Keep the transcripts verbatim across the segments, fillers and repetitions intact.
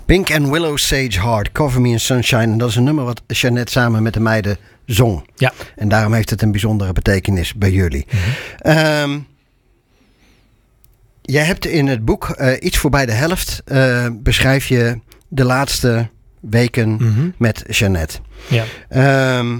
Pink and Willow Sage Heart, Cover Me in Sunshine. En dat is een nummer wat Jeanette samen met de meiden zong. Ja. En daarom heeft het een bijzondere betekenis bij jullie. Mm-hmm. Um, jij hebt in het boek uh, iets voorbij de helft uh, beschrijf je de laatste weken mm-hmm. met Jeanette. Ja. Um,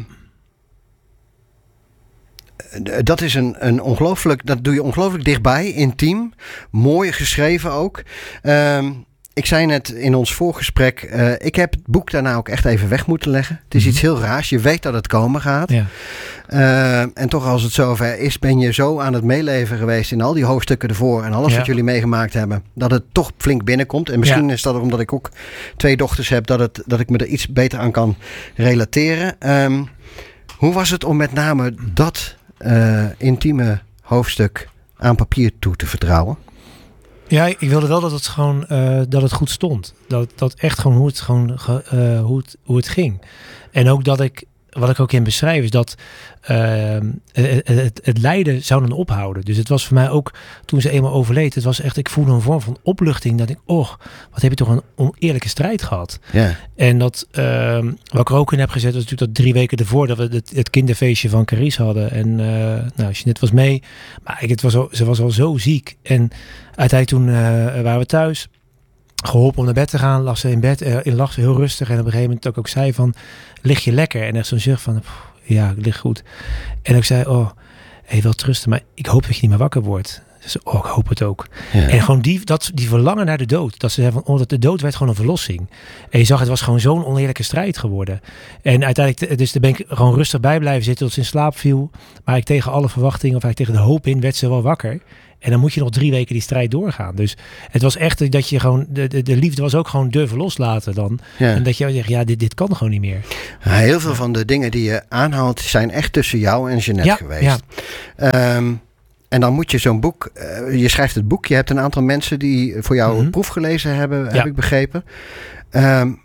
dat is een, een ongelooflijk, dat doe je ongelooflijk dichtbij, intiem, mooi geschreven ook. Um, Ik zei net in ons voorgesprek, uh, ik heb het boek daarna ook echt even weg moeten leggen. Het is mm-hmm. iets heel raars. Je weet dat het komen gaat. Ja. Uh, en toch als het zover is, ben je zo aan het meeleven geweest in al die hoofdstukken ervoor en alles ja. wat jullie meegemaakt hebben, dat het toch flink binnenkomt. En misschien ja. is dat omdat ik ook twee dochters heb, dat, het, dat ik me er iets beter aan kan relateren. Um, hoe was het om met name dat uh, intieme hoofdstuk aan papier toe te vertrouwen? Ja, ik wilde wel dat het gewoon uh, dat het goed stond. Dat, dat echt gewoon hoe het, gewoon, uh, hoe, het, hoe het ging. En ook dat ik, wat ik ook in beschrijf, is dat uh, het, het, het lijden zou dan ophouden. Dus het was voor mij ook, toen ze eenmaal overleed, het was echt, ik voelde een vorm van opluchting. Dat ik, oh, wat heb je toch een oneerlijke strijd gehad. Yeah. En dat, uh, wat ik er ook in heb gezet, was natuurlijk dat drie weken ervoor, dat we het, het kinderfeestje van Carice hadden. En uh, nou, Jeanette was mee, maar ik, het was al, ze was al zo ziek. En uiteindelijk toen uh, waren we thuis, geholpen om naar bed te gaan, lag ze in bed, uh, lag ze heel rustig. En op een gegeven moment ook, ook zei van, lig je lekker? En echt zo'n zucht van, pff, ja, ik lig goed. En ik zei, oh, hey, wel trusten, maar ik hoop dat je niet meer wakker wordt. Ze zei, oh, ik hoop het ook. Ja. En gewoon die, dat, die verlangen naar de dood. Dat ze zei van, oh, dat de dood werd gewoon een verlossing. En je zag, het was gewoon zo'n oneerlijke strijd geworden. En uiteindelijk, dus daar ben ik gewoon rustig bij blijven zitten tot ze in slaap viel. Maar ik tegen alle verwachtingen, of eigenlijk tegen de hoop in, werd ze wel wakker. En dan moet je nog drie weken die strijd doorgaan. Dus het was echt dat je gewoon, de, de, de liefde was ook gewoon durven loslaten dan. Ja. En dat je zegt, ja, dit, dit kan gewoon niet meer. Ja, heel veel van de dingen die je aanhaalt zijn echt tussen jou en Jeanette ja, geweest. Ja. Um, en dan moet je zo'n boek, uh, je schrijft het boek, je hebt een aantal mensen die voor jou mm-hmm. een proef gelezen hebben, ja. heb ik begrepen. Um,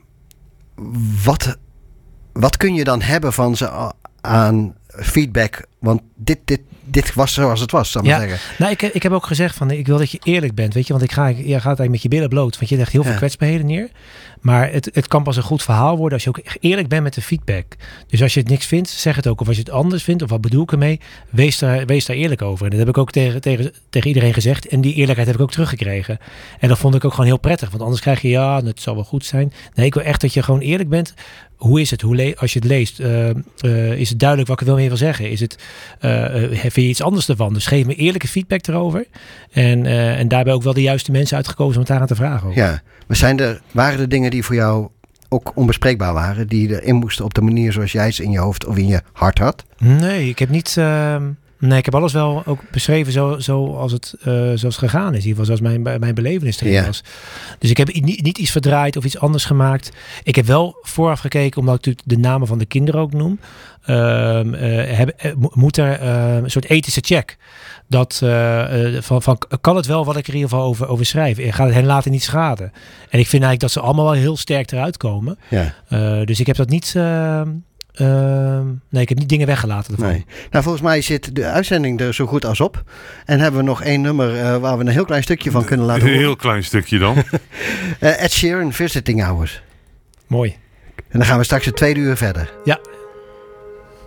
wat, wat kun je dan hebben van ze aan feedback? Want dit, dit, dit was zoals het was, zal ik ja. maar zeggen. Nou, ik, ik heb ook gezegd van, ik wil dat je eerlijk bent, weet je, want ik ga, je gaat eigenlijk met je billen bloot, want je legt heel veel ja. kwetsbaarheden neer. Maar het, het kan pas een goed verhaal worden als je ook eerlijk bent met de feedback. Dus als je het niks vindt, zeg het ook. Of als je het anders vindt, of wat bedoel ik ermee, wees daar, wees daar eerlijk over. En dat heb ik ook tegen, tegen, tegen iedereen gezegd. En die eerlijkheid heb ik ook teruggekregen. En dat vond ik ook gewoon heel prettig. Want anders krijg je, ja, het zal wel goed zijn. Nee, ik wil echt dat je gewoon eerlijk bent. Hoe is het? Hoe le- als je het leest, uh, uh, is het duidelijk wat ik er wel mee wil zeggen? Is het, uh, uh, vind je iets anders ervan? Dus geef me eerlijke feedback erover. En, uh, en daarbij ook wel de juiste mensen uitgekozen om het daar aan te vragen. Ook. Ja, maar zijn er, waren er dingen die voor jou ook onbespreekbaar waren? Die erin moesten op de manier zoals jij ze in je hoofd of in je hart had? Nee, ik heb niet... Uh, nee, ik heb alles wel ook beschreven zo, zo als het uh, zoals het gegaan is. In ieder geval zoals mijn, mijn belevenis erin ja. was. Dus ik heb niet, niet iets verdraaid of iets anders gemaakt. Ik heb wel vooraf gekeken, omdat ik natuurlijk de namen van de kinderen ook noem. Uh, uh, heb, uh, moet er uh, een soort ethische check. Dat uh, uh, van, van kan het wel wat ik er in ieder geval over, over schrijf? En gaat het hen later niet schaden? En ik vind eigenlijk dat ze allemaal wel heel sterk eruit komen. Ja. Uh, dus ik heb dat niet... Uh, Uh, nee, ik heb niet dingen weggelaten ervan. Nee. Nou, volgens mij zit de uitzending er zo goed als op. En hebben we nog één nummer uh, waar we een heel klein stukje van kunnen laten horen. Een heel klein stukje dan. uh, Ed Sheeran, Visiting Hours. Mooi. En dan gaan we straks het tweede uur verder. Ja.